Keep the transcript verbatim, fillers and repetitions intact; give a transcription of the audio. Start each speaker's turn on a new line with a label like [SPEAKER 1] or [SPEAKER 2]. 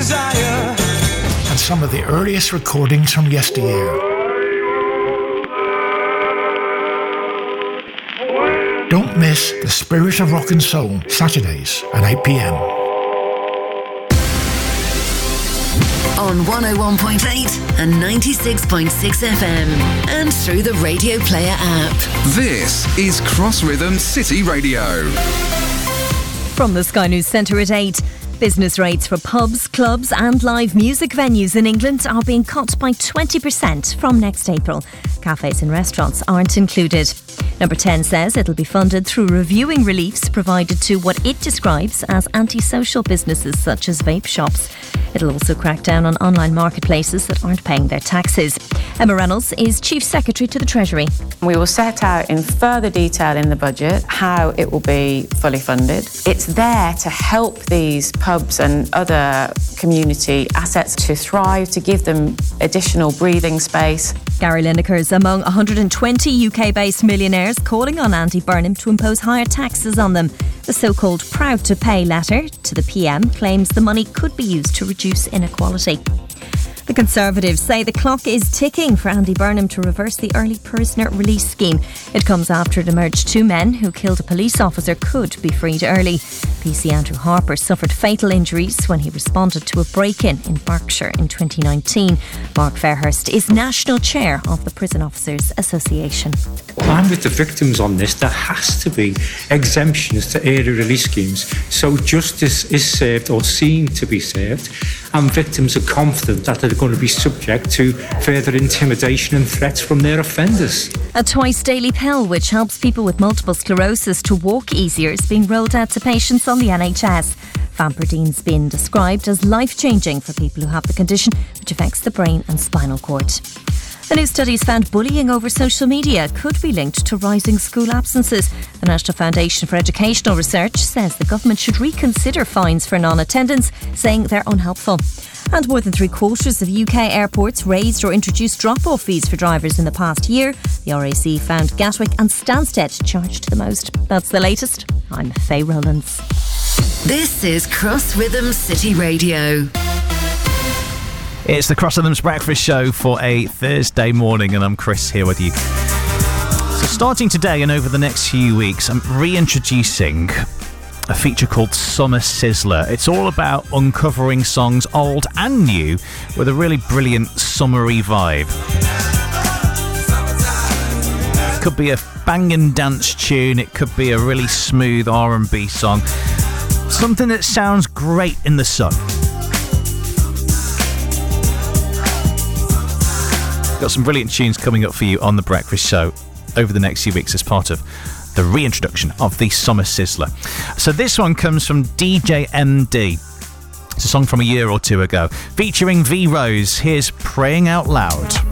[SPEAKER 1] desire.
[SPEAKER 2] And some of the earliest recordings from yesteryear. Don't miss The Spirit of Rock and Soul, Saturdays at eight p.m.
[SPEAKER 3] On one oh one point eight and ninety-six point six F M and through the Radio Player app.
[SPEAKER 4] This is Cross Rhythm City Radio.
[SPEAKER 5] From the Sky News Centre at eight. Business rates for pubs, clubs and live music venues in England are being cut by twenty percent from next April. Cafes and restaurants aren't included. Number ten says it'll be funded through reviewing reliefs provided to what it describes as antisocial businesses such as vape shops. It'll also crack down on online marketplaces that aren't paying their taxes. Emma Reynolds is Chief Secretary to the Treasury.
[SPEAKER 6] We will set out in further detail in the budget how it will be fully funded. It's there to help these pubs and other community assets to thrive, to give them additional breathing space.
[SPEAKER 5] Gary Lineker is among one hundred twenty U K-based millionaires calling on Andy Burnham to impose higher taxes on them. The so-called Proud to Pay letter to the P M claims the money could be used to reduce inequality. The Conservatives say the clock is ticking for Andy Burnham to reverse the early prisoner release scheme. It comes after it emerged two men who killed a police officer could be freed early. P C Andrew Harper suffered fatal injuries when he responded to a break-in in Berkshire in twenty nineteen. Mark Fairhurst is National Chair of the Prison Officers Association.
[SPEAKER 7] I'm with the victims on this. There has to be exemptions to early release schemes so justice is served or seen to be served, and victims are confident that they're going to be subject to further intimidation and threats from their offenders.
[SPEAKER 5] A twice daily pill which helps people with multiple sclerosis to walk easier is being rolled out to patients on the N H S. Famperdine's been described as life-changing for people who have the condition, which affects the brain and spinal cord. The new studies found bullying over social media could be linked to rising school absences. The National Foundation for Educational Research says the government should reconsider fines for non-attendance, saying they're unhelpful. And more than three quarters of U K airports raised or introduced drop-off fees for drivers in the past year. The R A C found Gatwick and Stansted charged the most. That's the latest. I'm Faye Rowlands.
[SPEAKER 3] This is Cross Rhythm City Radio.
[SPEAKER 8] It's the Cross Rhythms Breakfast Show for a Thursday morning, and I'm Chris here with you. So starting today and over the next few weeks, I'm reintroducing a feature called Summer Sizzler. It's all about uncovering songs old and new with a really brilliant summery vibe. It could be a banging dance tune, it could be a really smooth R and B song, something that sounds great in the sun. Got some brilliant tunes coming up for you on The Breakfast Show over the next few weeks as part of the reintroduction of the Summer Sizzler. So this one comes from D J M D. It's a song from a year or two ago, featuring V Rose. Here's Praying Out Loud.